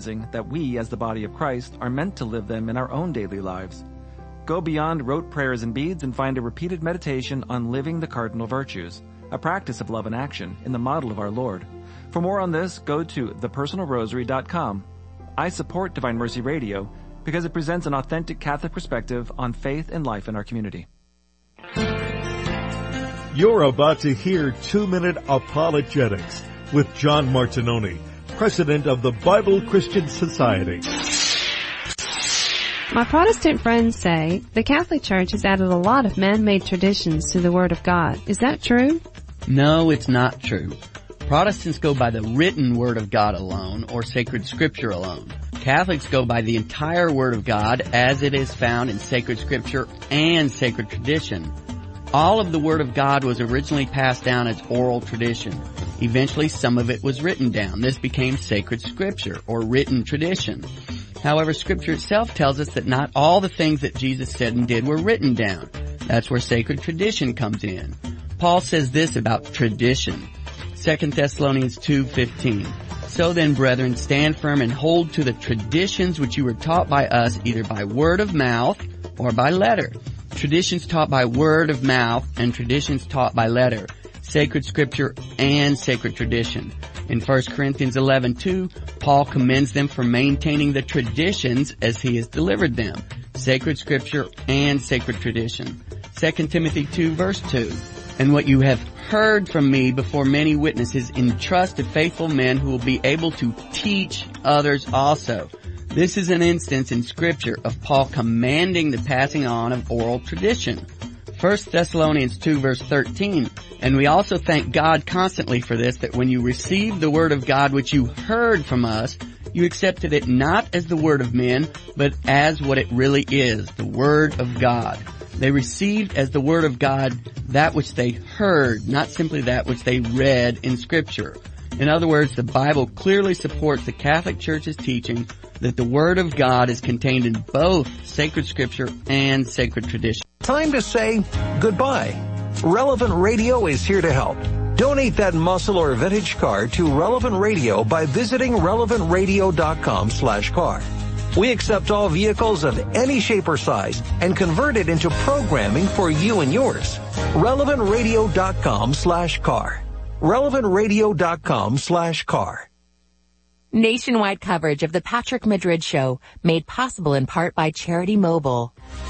announcing that we, as the body of Christ, are meant to live them in our own daily lives. Go beyond rote prayers and beads and find a repeated meditation on living the cardinal virtues, a practice of love and action in the model of our Lord. For more on this, go to thepersonalrosary.com. I support Divine Mercy Radio because it presents an authentic Catholic perspective on faith and life in our community. You're about to hear 2-Minute Apologetics with John Martinoni, President of the Bible Christian Society. My Protestant friends say the Catholic Church has added a lot of man-made traditions to the Word of God. Is that true? No, it's not true. Protestants go by the written Word of God alone, or sacred Scripture alone. Catholics go by the entire Word of God as it is found in sacred Scripture and sacred tradition. All of the Word of God was originally passed down as oral tradition. Eventually, some of it was written down. This became sacred Scripture, or written tradition. However, Scripture itself tells us that not all the things that Jesus said and did were written down. That's where sacred tradition comes in. Paul says this about tradition. 2 Thessalonians 2:15. So then, brethren, stand firm and hold to the traditions which you were taught by us, either by word of mouth or by letter. Traditions taught by word of mouth and traditions taught by letter. Sacred Scripture and sacred tradition. In 1 Corinthians 11:2, Paul commends them for maintaining the traditions as he has delivered them. Sacred Scripture and sacred tradition. 2 Timothy 2 verse 2. And what you have heard from me before many witnesses, entrust to faithful men who will be able to teach others also. This is an instance in Scripture of Paul commanding the passing on of oral tradition. 1 Thessalonians 2 verse 13. And we also thank God constantly for this, that when you received the word of God which you heard from us, you accepted it not as the word of men, but as what it really is, the word of God. They received as the word of God that which they heard, not simply that which they read in Scripture. In other words, the Bible clearly supports the Catholic Church's teaching that the Word of God is contained in both sacred Scripture and sacred tradition. Time to say goodbye. Relevant Radio is here to help. Donate that muscle or vintage car to Relevant Radio by visiting relevantradio.com/car. We accept all vehicles of any shape or size and convert it into programming for you and yours. relevantradio.com/car. relevantradio.com/car. Nationwide coverage of the Patrick Madrid Show, made possible in part by Charity Mobile.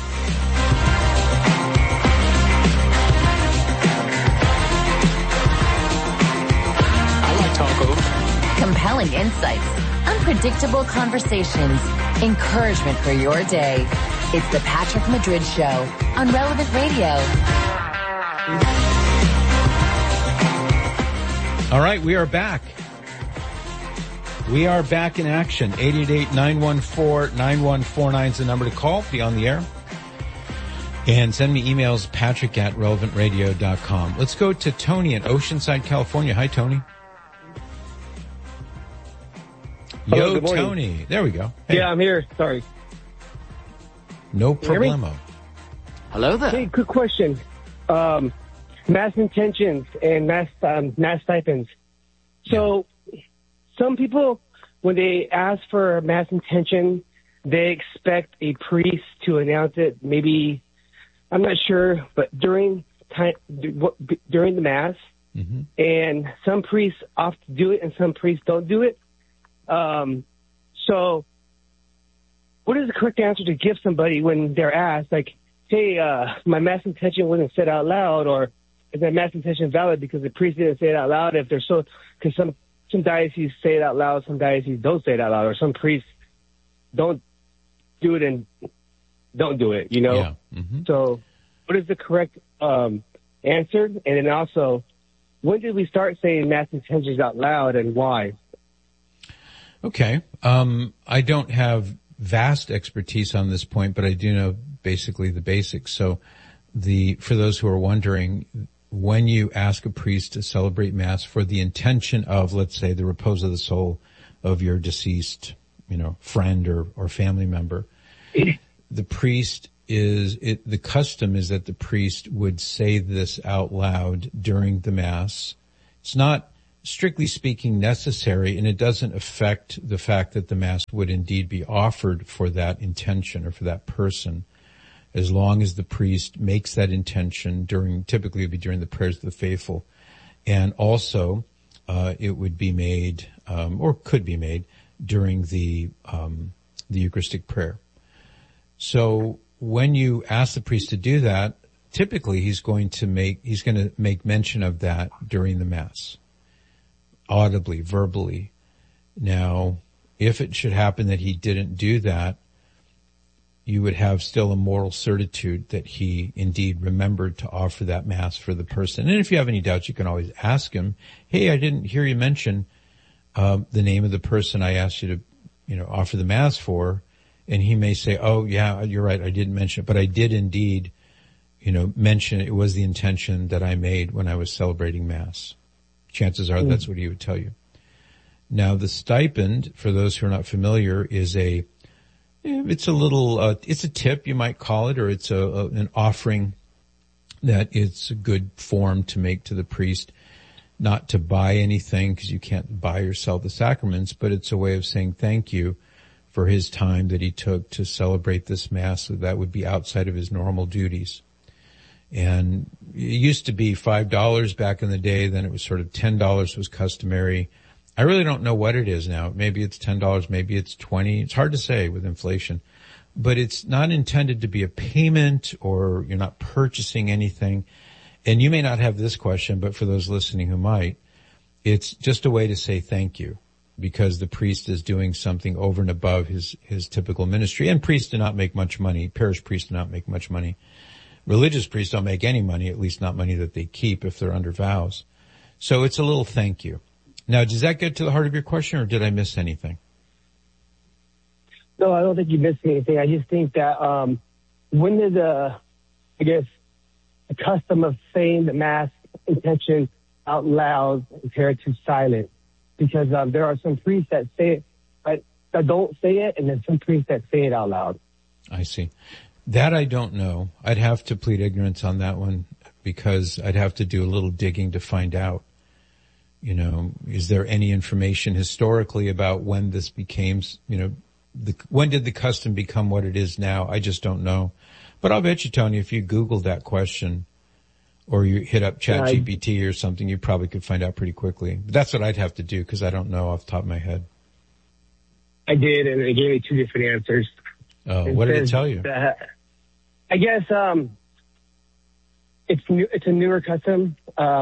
I like tacos. Compelling insights, unpredictable conversations, encouragement for your day. It's the Patrick Madrid Show on Relevant Radio. All right, we are back. We are back in action. 888-914-9149 is the number to call. Be on the air. And send me emails, patrick@relevantradio.com. Let's go to Tony in Oceanside, California. Hi, Tony. Hello, Yo, Tony. There we go. Hey. Yeah, I'm here. Sorry. No problemo. Hello there. Hey, quick question. Mass intentions and mass stipends. So, some people, when they ask for a mass intention, they expect a priest to announce it. Maybe, I'm not sure, but during the mass, and some priests opt to do it, and some priests don't do it. So, what is the correct answer to give somebody when they're asked, like, hey, my mass intention wasn't said out loud, or is that mass intention valid because the priest didn't say it out loud? If they're so, because some dioceses say it out loud, some dioceses don't say it out loud, or some priests don't do it and don't do it, you know? Yeah. So what is the correct answer? And then also, when did we start saying mass intentions out loud and why? Okay. I don't have vast expertise on this point, but I do know basically the basics. So for those who are wondering, when you ask a priest to celebrate Mass for the intention of, let's say, the repose of the soul of your deceased, friend or family member, the priest the custom is that the priest would say this out loud during the Mass. It's not strictly speaking, necessary, and it doesn't affect the fact that the Mass would indeed be offered for that intention or for that person, as long as the priest makes that intention typically it would be during the prayers of the faithful. And also, it would be made, or could be made, during the Eucharistic prayer. So when you ask the priest to do that, typically he's going to make mention of that during the Mass, audibly, verbally. Now, if it should happen that he didn't do that, you would have still a moral certitude that he indeed remembered to offer that Mass for the person. And if you have any doubts, you can always ask him, hey, I didn't hear you mention the name of the person I asked you to, offer the Mass for. And he may say, oh, yeah, you're right, I didn't mention it, but I did indeed, mention it was the intention that I made when I was celebrating Mass. Chances are that's what he would tell you. Now, the stipend, for those who are not familiar, is it's a tip, you might call it, or it's an offering that it's a good form to make to the priest, not to buy anything, because you can't buy or sell the sacraments, but it's a way of saying thank you for his time that he took to celebrate this Mass. So that would be outside of his normal duties. And it used to be $5 back in the day, then it was sort of $10 was customary. I really don't know what it is now. Maybe it's $10, maybe it's $20. It's hard to say with inflation. But it's not intended to be a payment, or you're not purchasing anything. And you may not have this question, but for those listening who might, it's just a way to say thank you, because the priest is doing something over and above his typical ministry. And priests do not make much money. Parish priests do not make much money. Religious priests don't make any money, at least not money that they keep if they're under vows. So it's a little thank you. Now, does that get to the heart of your question, or did I miss anything? No, I don't think you missed anything. I just think that when did the custom of saying the Mass intention out loud compared to silent? Because there are some priests that say it, but that don't say it, and then some priests that say it out loud. I see. That I don't know. I'd have to plead ignorance on that one, because I'd have to do a little digging to find out. Is there any information historically about when this became, when did the custom become what it is now? I just don't know. But I'll bet you, Tony, if you Googled that question, or you hit up ChatGPT or something, you probably could find out pretty quickly. But that's what I'd have to do, because I don't know off the top of my head. I did, and it gave me two different answers. Oh, what did it tell you? I guess it's a newer custom,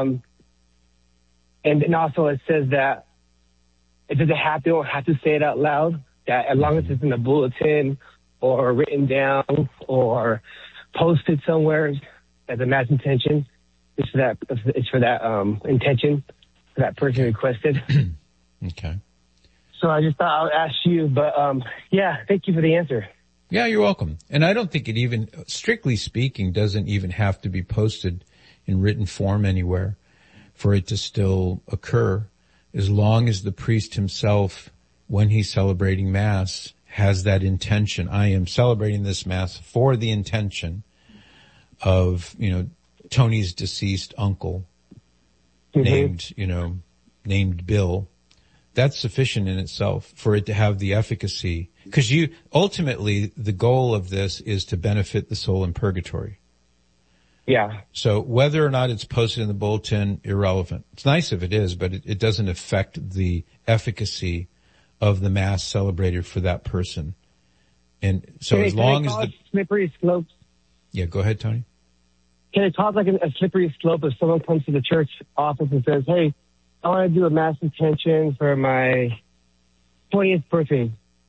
and then also it says that it doesn't have to, you don't have to say it out loud. That as long as it's in a bulletin or written down or posted somewhere as a Mass intention, it's for that intention for that person requested. Okay. So I just thought I would ask you, but thank you for the answer. Yeah, you're welcome. And I don't think it even, strictly speaking, doesn't even have to be posted in written form anywhere for it to still occur, as long as the priest himself, when he's celebrating Mass, has that intention. I am celebrating this Mass for the intention of, Tony's deceased uncle, named Bill. That's sufficient in itself for it to have the efficacy. Because ultimately, the goal of this is to benefit the soul in purgatory. Yeah. So whether or not it's posted in the bulletin, irrelevant. It's nice if it is, but it doesn't affect the efficacy of the Mass celebrated for that person. And so as long as slippery slopes. Yeah, go ahead, Tony. Can it cause like a slippery slope if someone comes to the church office and says, hey, I want to do a Mass intention for my 20th birthday,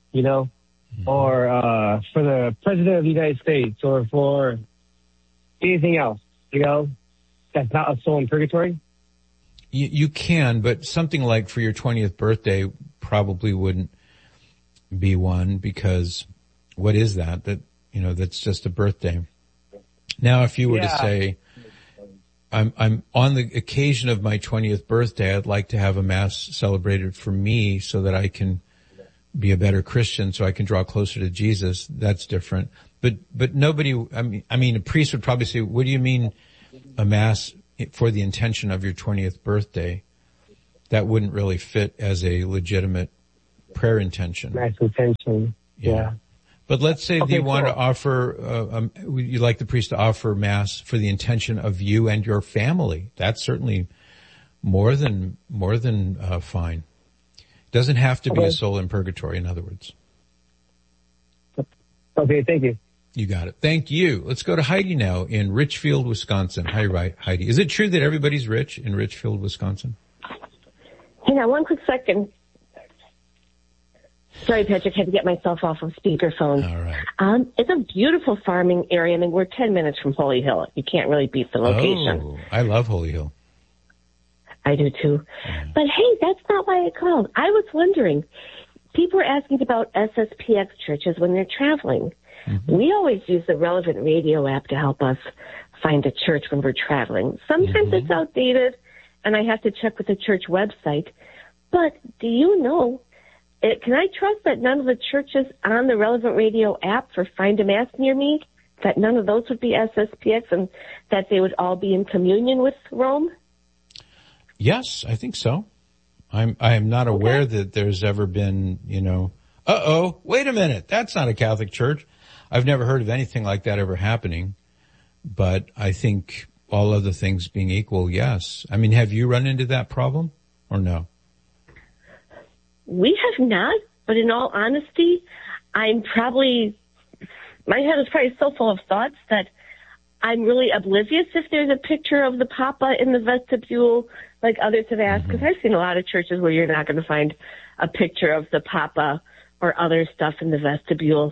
or for the President of the United States, or for anything else, that's not a soul in purgatory? You can, but something like for your 20th birthday probably wouldn't be one, because what is that? That's just a birthday. Now, if you were to say, I'm on the occasion of my 20th birthday, I'd like to have a Mass celebrated for me so that I can be a better Christian, so I can draw closer to Jesus, that's different. But nobody, I mean, a priest would probably say, what do you mean a Mass for the intention of your 20th birthday? that wouldn't really fit as a legitimate prayer intention. Mass intention. Yeah. But let's say Okay, you want cool. to offer, you'd like the priest to offer Mass for the intention of you and your family. That's certainly more than fine. It doesn't have to be a soul in purgatory, in other words. Okay, thank you. You got it. Thank you. Let's go to Heidi now in Richfield, Wisconsin. Hi, Heidi. Is it true that everybody's rich in Richfield, Wisconsin? Hang on one quick second. Sorry, Patrick, had to get myself off of speakerphone. All right. It's a beautiful farming area. I mean, we're 10 minutes from Holy Hill. You can't really beat the location. Oh, I love Holy Hill. I do too. But hey, that's not why I called. I was wondering, people are asking about SSPX churches when they're traveling. Mm-hmm. We always use the Relevant Radio app to help us find a church when we're traveling. Sometimes it's outdated, and I have to check with the church website. But do you know, can I trust that none of the churches on the Relevant Radio app for Find a Mass near me, that none of those would be SSPX and that they would all be in communion with Rome? Yes, I think so. I am not aware that there's ever been, wait a minute, that's not a Catholic church. I've never heard of anything like that ever happening, but I think all other things being equal, yes. I mean, have you run into that problem or no? We have not, but in all honesty, my head is probably so full of thoughts that I'm really oblivious if there's a picture of the Papa in the vestibule, like others have asked, because I've seen a lot of churches where you're not going to find a picture of the Papa or other stuff in the vestibule.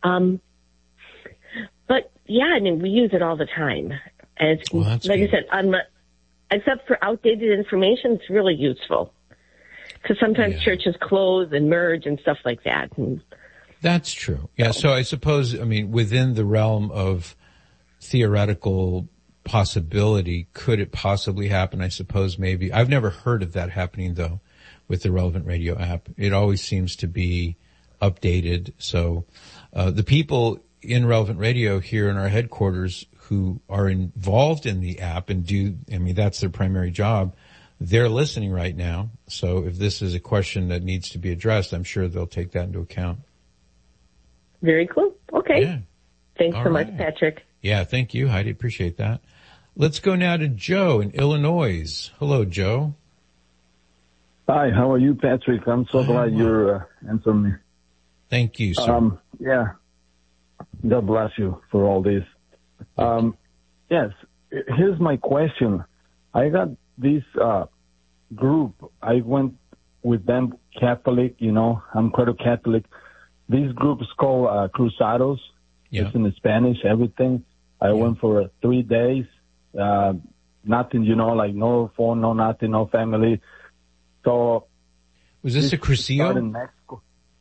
But yeah, I mean, we use it all the time. And it's, like I said, except for outdated information, it's really useful. Because sometimes churches close and merge and stuff like that. That's true. Yeah, so I suppose, within the realm of theoretical possibility, could it possibly happen? I suppose maybe. I've never heard of that happening, though, with the Relevant Radio app. It always seems to be updated. So the people in Relevant Radio here in our headquarters who are involved in the app and that's their primary job, they're listening right now. So if this is a question that needs to be addressed, I'm sure they'll take that into account. Very cool. Okay. Yeah. Thanks so much, Patrick. Yeah, thank you, Heidi. Appreciate that. Let's go now to Joe in Illinois. Hello, Joe. Hi, how are you, Patrick? I'm so glad you're answering me. Thank you, sir. Yeah. God bless you for all this. Yes, here's my question. I got this group. I went with them Catholic, I'm quite a Catholic. This group is called Cruzados. Yeah. It's in Spanish, everything. I went for 3 days. Nothing, like no phone, no nothing, no family. So. Was this a Crucio? In Mexico.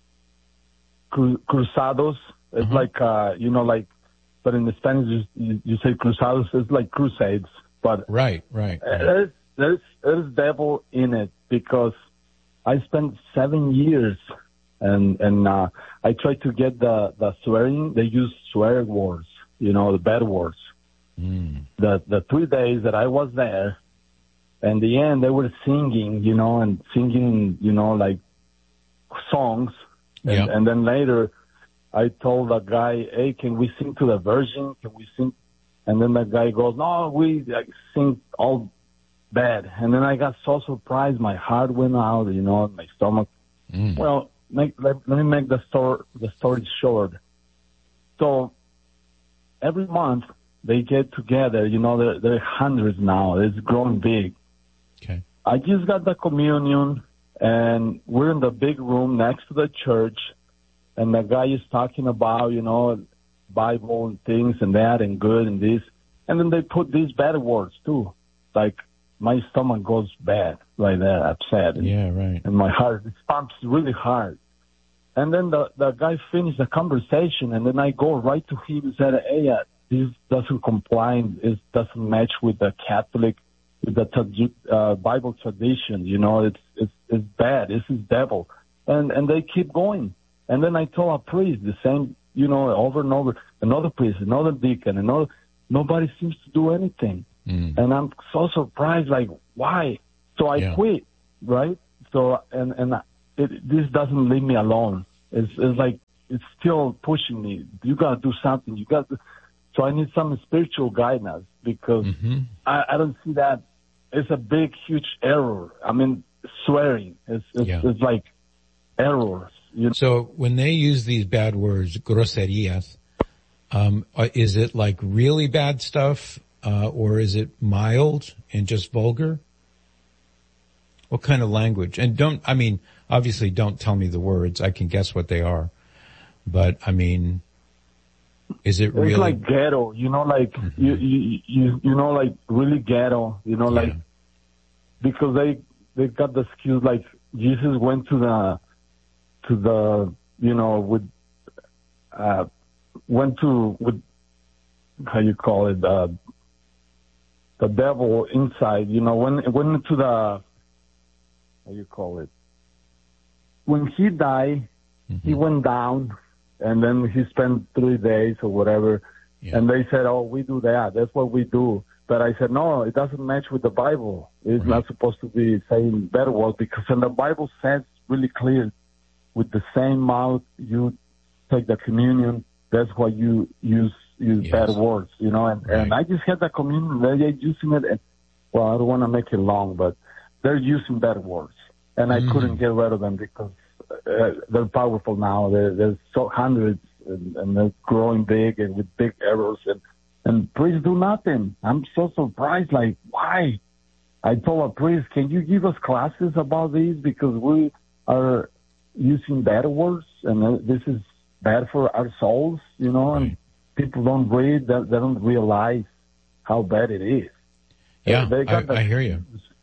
Cruzados. It's like, but in the Spanish, you say Cruzados. It's like crusades. But right. There's devil in it because I spent 7 years and I tried to get the swearing. They use swear words, the bad words. The 3 days that I was there, in the end they were singing, and singing, like songs. And then later I told the guy, hey, can we sing to the Virgin? Can we sing? And then the guy goes, no, we sing all bad. And then I got so surprised. My heart went out, my stomach. Well, let me make the story short. So every month they get together, there are hundreds now. It's growing big. Okay. I just got the communion and we're in the big room next to the church. And the guy is talking about, Bible and things and that and good and this. And then they put these bad words too. Like my stomach goes bad right there, upset. Yeah, right. And my heart pumps really hard. And then the guy finished the conversation and then I go right to him and said, hey, this doesn't comply. It doesn't match with the Catholic, with the Bible tradition. It's bad. This is devil. And they keep going. And then I told a priest the same, over and over, another priest, another deacon, nobody seems to do anything. And I'm so surprised, like, why? So I quit. right? So, this doesn't leave me alone. It's like, it's still pushing me. You gotta do something. So I need some spiritual guidance because I don't see that. It's a big, huge error. I mean, swearing. It's like errors. You know? So when they use these bad words, groserías, is it like really bad stuff, or is it mild and just vulgar? What kind of language? And obviously don't tell me the words. I can guess what they are. But I mean, is it really? It's like ghetto, like, you know, like really ghetto, like, because they got the excuse like Jesus went to the, with, how you call it, the devil inside, went into the, how you call it, when he died, he went down, and then he spent 3 days or whatever, and they said, oh, we do that, that's what we do. But I said, no, it doesn't match with the Bible. It's not supposed to be saying bad words, because in the Bible says really clear, with the same mouth you take the communion, that's why you use bad words, and I just had the communion, they're using it, and, well, I don't want to make it long, but they're using bad words, and I couldn't get rid of them because they're powerful now. There's so hundreds, and they're growing big and with big errors, and priests do nothing. I'm so surprised, like, why? I told a priest, can you give us classes about these, because we are using bad words, and this is bad for our souls, and people don't read, they don't realize how bad it is. Yeah, I hear you.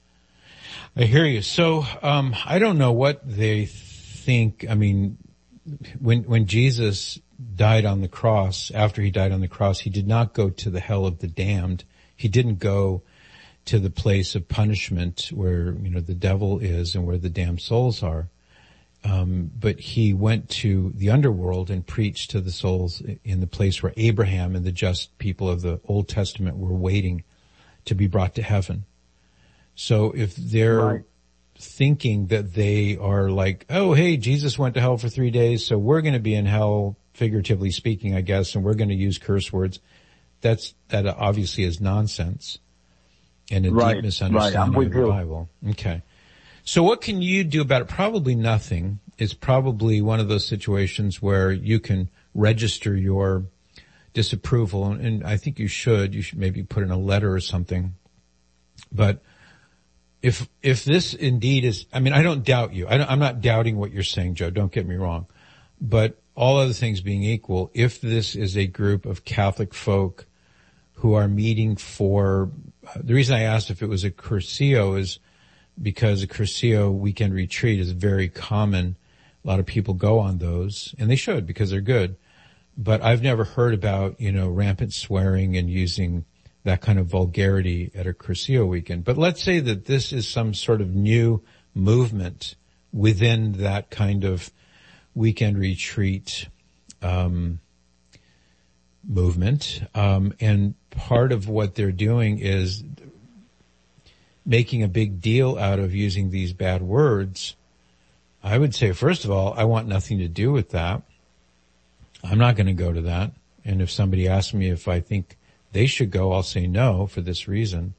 I hear you. So, I don't know what they think. I mean, when Jesus died on the cross, after he died on the cross, he did not go to the hell of the damned. He didn't go to the place of punishment where, the devil is and where the damned souls are. But he went to the underworld and preached to the souls in the place where Abraham and the just people of the Old Testament were waiting to be brought to heaven. So if they're thinking that they are like, oh, hey, Jesus went to hell for 3 days, so we're going to be in hell, figuratively speaking, I guess, and we're going to use curse words, that obviously is nonsense and a deep misunderstanding of the Bible. Okay. So what can you do about it? Probably nothing. It's probably one of those situations where you can register your disapproval, and I think you should maybe put in a letter or something. But if this indeed is, I mean, I don't doubt you. I'm not doubting what you're saying, Joe. Don't get me wrong. But all other things being equal, if this is a group of Catholic folk who are meeting for, the reason I asked if it was a Cursillo is because a Cursillo weekend retreat is very common. A lot of people go on those, and they should because they're good. But I've never heard about, rampant swearing and using that kind of vulgarity at a Cursillo weekend. But let's say that this is some sort of new movement within that kind of weekend retreat movement. And part of what they're doing is making a big deal out of using these bad words. I would say, first of all, I want nothing to do with that. I'm not going to go to that. And if somebody asks me if I think they should go, I'll say no for this reason.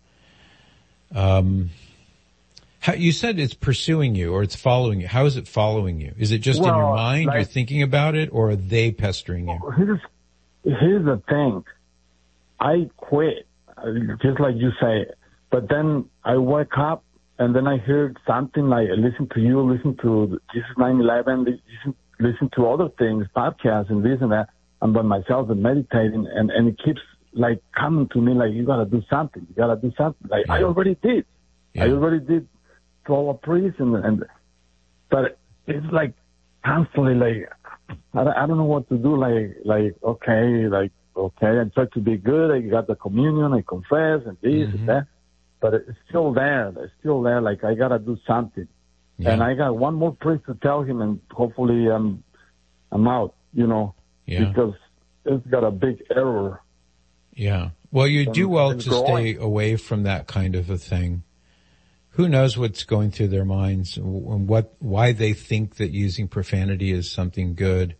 You said it's pursuing you or it's following you. How is it following you? Is it just in your mind, you're thinking about it, or are they pestering you? Here's the thing. I quit, just like you say, but then I wake up and then I heard something like listen to you, listen to Jesus 9/11, listen to other things, podcasts and this and that. I'm by myself and meditating, and it keeps like coming to me like, you gotta do something. Like I already did. I already did call a priest but it's like constantly like, I don't know what to do. Okay, I try to be good. I got the communion, I confess and this and that, but it's still there. Like I gotta do something. And I got one more priest to tell him, and hopefully I'm out, because it's got a big error. Yeah. Well, you do well to stay away from that kind of a thing. who knows what's going through their minds and why they think that using profanity is something good.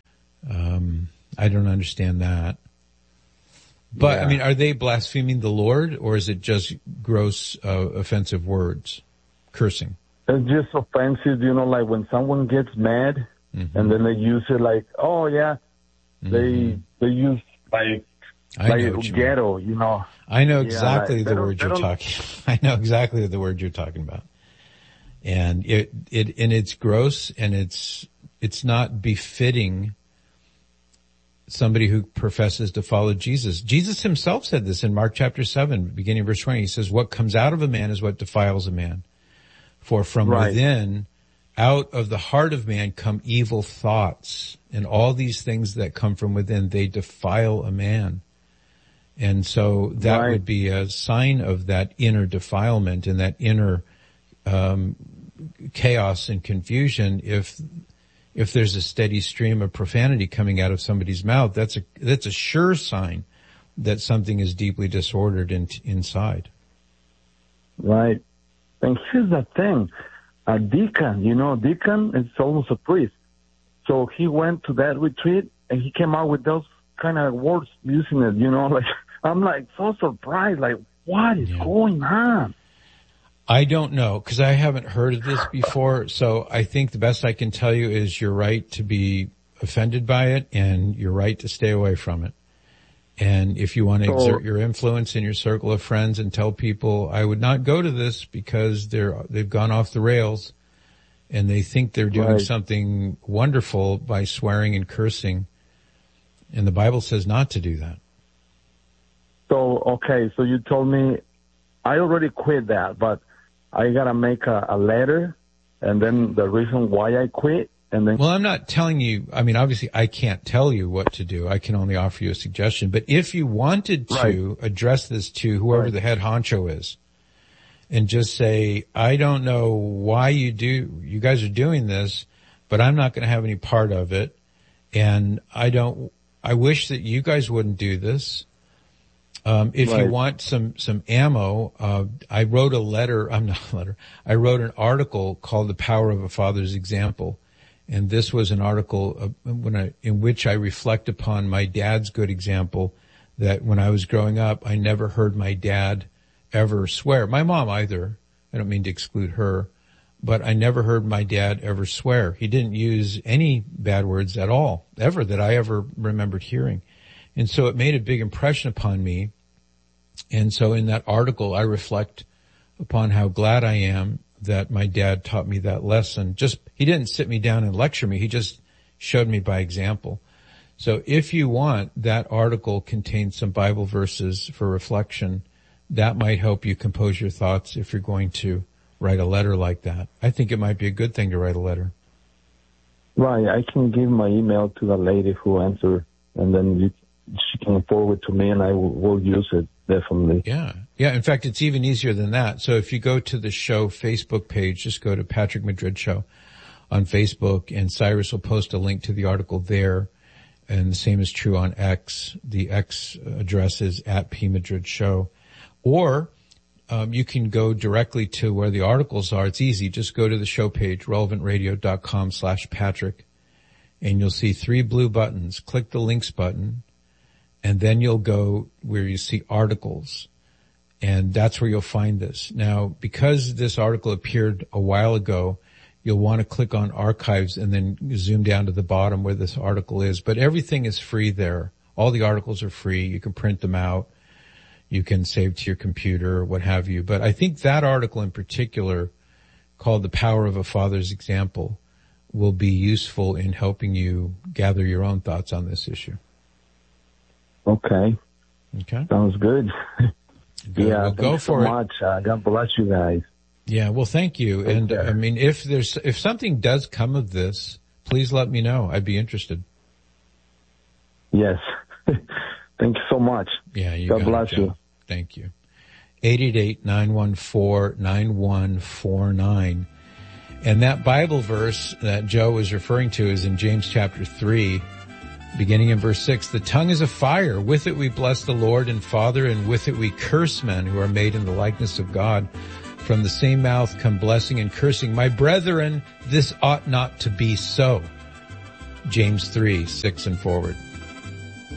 I don't understand that. But, I mean, are they blaspheming the Lord, or is it just gross, offensive words, cursing? It's just offensive, like when someone gets mad, and then they use it like, oh, yeah, they use like ghetto, I know exactly the word you're talking. I know exactly the word you're talking about. And it's gross, and it's not befitting somebody who professes to follow Jesus. Jesus himself said this in Mark chapter 7, beginning verse 20. He says, what comes out of a man is what defiles a man. For from within, out of the heart of man come evil thoughts, and all these things that come from within, they defile a man. And so that would be a sign of that inner defilement and that inner chaos and confusion. If there's a steady stream of profanity coming out of somebody's mouth, that's a sure sign that something is deeply disordered inside. Right. And here's the thing. A deacon, deacon is almost a priest. So he went to that retreat and he came out with those kind of words using it, like, I'm like so surprised, like, what is going on? I don't know, because I haven't heard of this before. So I think the best I can tell you is you're right to be offended by it, and you're right to stay away from it. And if you want to exert your influence in your circle of friends and tell people, I would not go to this because they've gone off the rails and they think they're doing something wonderful by swearing and cursing. And the Bible says not to do that. So you told me I already quit that, but I got to make a letter and then the reason why I quit. And then, well, I'm not telling you, I mean, obviously I can't tell you what to do. I can only offer you a suggestion. But if you wanted to address this to whoever the head honcho is and just say, I don't know why you guys are doing this, but I'm not going to have any part of it. And I wish that you guys wouldn't do this. If you want some ammo, I wrote I wrote an article called The Power of a Father's Example. And this was an article in which I reflect upon my dad's good example, that when I was growing up, I never heard my dad ever swear. My mom either. I don't mean to exclude her, but I never heard my dad ever swear. He didn't use any bad words at all, ever, that I ever remembered hearing. And so it made a big impression upon me. And so in that article, I reflect upon how glad I am that my dad taught me that lesson. He didn't sit me down and lecture me. He just showed me by example. So if you want, that article contains some Bible verses for reflection. That might help you compose your thoughts if you're going to write a letter like that. I think it might be a good thing to write a letter. Right. I can give my email to the lady who answered, and then she can forward to me, and I will use it, definitely. Yeah. In fact, it's even easier than that. So if you go to the show Facebook page, just go to Patrick Madrid Show on Facebook, and Cyrus will post a link to the article there. And the same is true on X. The X address is @PMadridShow. Or you can go directly to where the articles are. It's easy. Just go to the show page, relevantradio.com/Patrick, and you'll see 3 blue buttons. Click the links button, and then you'll go where you see articles. And that's where you'll find this. Now, because this article appeared a while ago, you'll want to click on archives and then zoom down to the bottom where this article is. But everything is free there. All the articles are free. You can print them out. You can save to your computer or what have you. But I think that article in particular, called The Power of a Father's Example, will be useful in helping you gather your own thoughts on this issue. Okay. Sounds good. Yeah, well, go for it. Much. God bless you guys. Yeah, well, thank you. And I mean, if something does come of this, please let me know. I'd be interested. Yes. Thank you so much. Yeah, God bless you. Thank you. 888-914-9149. And that Bible verse that Joe was referring to is in James chapter 3. Beginning in verse 6, the tongue is a fire. With it we bless the Lord and Father, and with it we curse men who are made in the likeness of God. From the same mouth come blessing and cursing. My brethren, this ought not to be so. James 3:6 and forward.